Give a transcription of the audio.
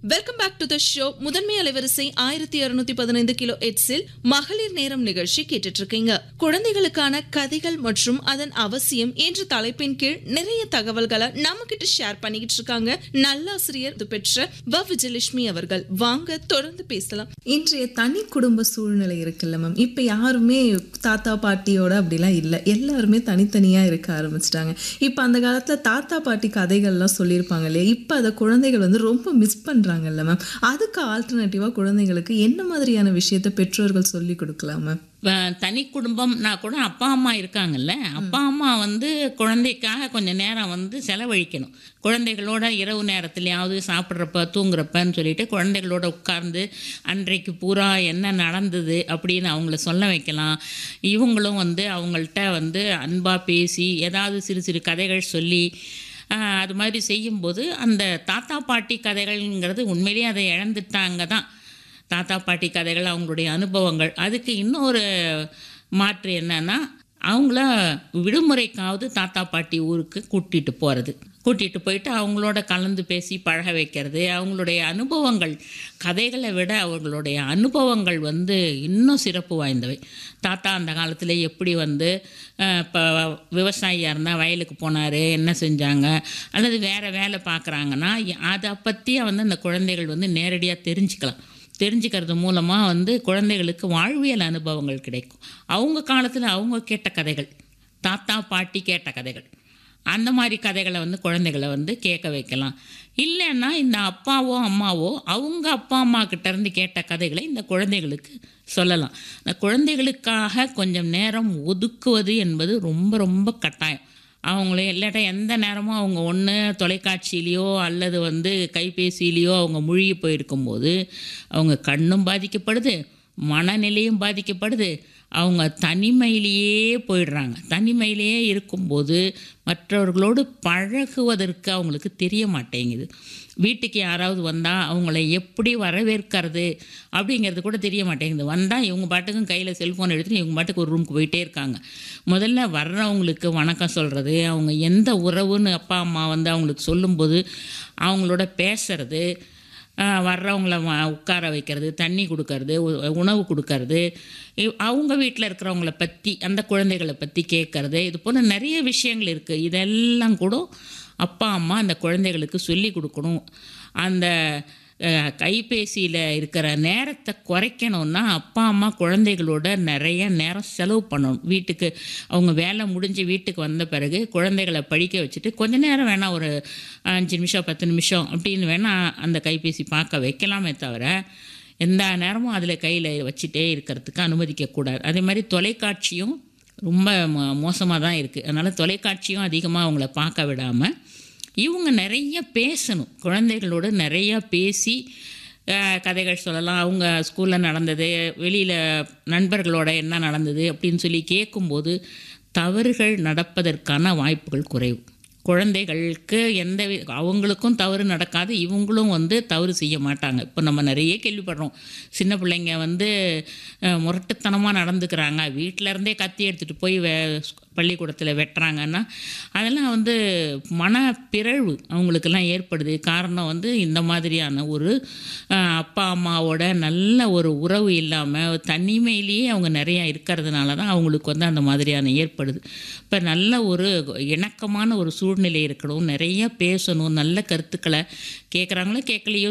Welcome back to the show. முதன்மை அலைவரிசை 1615 kilo ஹெர்ட்ஸில் மகளிர் நேரம் நிகழ்ச்சி கேட்டுட்டு இருக்கீங்க. குழந்தைகளுக்கான கதைகள் மற்றும் அதன் அவசியம் என்ற தலைப்பின் கீழ் நிறைய தகவல்களை நம்ம கிட்ட ஷேர் பண்ணிக்கிட்டு இருக்காங்க நல்லாசிரியர் பெற்ற விஜயலட்சுமி அவர்கள். வாங்க தொடர்ந்து பேசலாம். இன்றைய தனி குடும்ப சூழ்நிலை இருக்குல்ல மேம், இப்போ யாருமே தாத்தா பாட்டியோட அப்படிலாம் இல்லை, எல்லாருமே தனித்தனியாக இருக்க ஆரம்பிச்சிட்டாங்க. இப்போ அந்த காலத்தில் தாத்தா பாட்டி கதைகள்லாம் சொல்லியிருப்பாங்க இல்லையா, இப்போ அதை குழந்தைகள் வந்து ரொம்ப மிஸ் பண்ணுறாங்கல்ல மேம். அதுக்கு ஆல்டர்னேட்டிவாக குழந்தைங்களுக்கு என்ன மாதிரியான விஷயத்த பெற்றோர்கள் சொல்லி கொடுக்கலாம் மேம்? தனி குடும்பம்னா கூட அப்பா அம்மா இருக்காங்கல்ல, அப்பா அம்மா வந்து குழந்தைக்காக கொஞ்சம் நேரம் வந்து செலவழிக்கணும். குழந்தைகளோட இரவு நேரத்துலையாவது சாப்பிட்றப்ப தூங்குறப்பன்னு சொல்லிட்டு குழந்தைகளோட உட்கார்ந்து அன்றைக்கு பூரா என்ன நடந்தது அப்படின்னு அவங்கள சொல்ல வைக்கலாம். இவங்களும் வந்து அவங்கள்ட்ட வந்து அன்பாக பேசி ஏதாவது சிறு சிறு கதைகள் சொல்லி அது மாதிரி செய்யும்போது அந்த தாத்தா பாட்டி கதைகள்ங்கிறது உண்மையிலேயே அதை இழந்துட்டாங்க தான். தாத்தா பாட்டி கதைகள், அவங்களுடைய அனுபவங்கள். அதுக்கு இன்னொரு மாற்று என்னன்னா, அவங்கள விடுமுறைக்காவது தாத்தா பாட்டி ஊருக்கு கூட்டிகிட்டு போயிட்டு அவங்களோட கலந்து பேசி பழக வைக்கிறது. அவங்களுடைய அனுபவங்கள், கதைகளை விட அவங்களுடைய அனுபவங்கள் வந்து இன்னும் சிறப்பு வாய்ந்தவை. தாத்தா அந்த காலத்தில் எப்படி வந்து இப்போ விவசாயியாக இருந்தால் வயலுக்கு போனார், என்ன செஞ்சாங்க, அல்லது வேறு வேலை பார்க்குறாங்கன்னா அதை பற்றி வந்து அந்த குழந்தைகள் வந்து நேரடியாக தெரிஞ்சுக்கிறது மூலமாக வந்து குழந்தைகளுக்கு வாழ்வியல் அனுபவங்கள் கிடைக்கும். அவங்க காலத்தில் அவங்க கேட்ட கதைகள், தாத்தா பாட்டி கேட்ட கதைகள், அந்த மாதிரி கதைகளை வந்து குழந்தைகளை வந்து கேட்க வைக்கலாம். இல்லைன்னா இந்த அப்பாவோ அம்மாவோ அவங்க அப்பா அம்மா கிட்டேருந்து கேட்ட கதைகளை இந்த குழந்தைகளுக்கு சொல்லலாம். இந்த குழந்தைகளுக்காக கொஞ்சம் நேரம் ஒதுக்குவது என்பது ரொம்ப ரொம்ப கட்டாயம். அவங்களே இல்லாட்டா எந்த நேரமும் அவங்க ஒன்று தொலைக்காட்சியிலையோ அல்லது வந்து கைபேசியிலையோ அவங்க மூழ்கி போயிருக்கும்போது அவங்க கண்ணும் பாதிக்கப்படுது, மனநிலையும் பாதிக்கப்படுது, அவங்க தனிமையிலேயே போயிடுறாங்க. தனிமையிலேயே இருக்கும்போது மற்றவர்களோடு பழகுவதற்கு அவங்களுக்கு தெரிய மாட்டேங்குது. வீட்டுக்கு யாராவது வந்தால் அவங்கள எப்படி வரவேற்கிறது அப்படிங்கிறது கூட தெரிய மாட்டேங்குது. வந்தால் இவங்க பாட்டுக்கும் கையில் செல்ஃபோன் எடுத்துட்டு இவங்க பாட்டுக்கு ஒரு ரூமுக்கு போயிட்டே இருக்காங்க. முதல்ல வர்றவங்களுக்கு வணக்கம் சொல்கிறது, அவங்க எந்த உறவுன்னு அப்பா அம்மா வந்து அவங்களுக்கு சொல்லும்போது அவங்களோட பேசுறது, வர்றவங்கள உட்கார வைக்கிறது, தண்ணி கொடுக்கறது, உணவு கொடுக்கறது, அவங்க வீட்டில் இருக்கிறவங்கள பற்றி அந்த குழந்தைகளை பற்றி கேட்குறது, இது போல் நிறைய விஷயங்கள் இருக்குது. இதெல்லாம் கூட அப்பா அம்மா அந்த குழந்தைகளுக்கு சொல்லி கொடுக்கணும். அந்த கைபேசியில் இருக்கிற நேரத்தை குறைக்கணுன்னா அப்பா அம்மா குழந்தைகளோட நிறைய நேரம் செலவு பண்ணணும். வீட்டுக்கு அவங்க வேலை முடிஞ்சு வீட்டுக்கு வந்த பிறகு குழந்தைகளை படிக்க வச்சுட்டு கொஞ்ச நேரம் வேணால் ஒரு 5 நிமிஷம் 10 நிமிஷம் அப்படின்னு வேணால் அந்த கைபேசி பார்க்க வைக்கலாமே தவிர எந்த நேரமும் அதில் கையில் வச்சுட்டே இருக்கிறதுக்கு அனுமதிக்கக்கூடாது. அதே மாதிரி தொலைக்காட்சியும் ரொம்ப மோசமாக தான் இருக்குது. அதனால் தொலைக்காட்சியும் அதிகமாக அவங்கள பார்க்க விடாமல் இவங்க நிறைய பேசணும். குழந்தைகளோடு நிறையா பேசி கதைகள் சொல்லலாம். அவங்க ஸ்கூலில் நடந்தது, வெளியில் நண்பர்களோட என்ன நடந்தது அப்படின்னு சொல்லி கேட்கும்போது தவறுகள் நடப்பதற்கான வாய்ப்புகள் குறைவு. குழந்தைகளுக்கு அவங்களுக்கும் தவறு நடக்காது, இவங்களும் வந்து தவறு செய்ய மாட்டாங்க. இப்போ நம்ம நிறைய கேள்விப்படுறோம், சின்ன பிள்ளைங்க வந்து முரட்டுத்தனமாக நடந்துக்கிறாங்க, வீட்டிலருந்தே கத்தி எடுத்துகிட்டு போய் பள்ளிக்கூடத்தில் வெட்டுறாங்கன்னா அதெல்லாம் வந்து மனப்பிறழ்வு அவங்களுக்கெல்லாம் ஏற்படுது. காரணம் வந்து இந்த மாதிரியான ஒரு அப்பா அம்மாவோட நல்ல ஒரு உறவு இல்லாமல் தனிமையிலேயே அவங்க நிறையா இருக்கிறதுனால தான் அவங்களுக்கு வந்து அந்த மாதிரியான ஏற்படுது. இப்போ நல்ல ஒரு இணக்கமான ஒரு சூழ்நிலை இருக்கணும், நிறைய பேசணும், நல்ல கருத்துக்களை கேட்குறாங்களோ கேட்கலையோ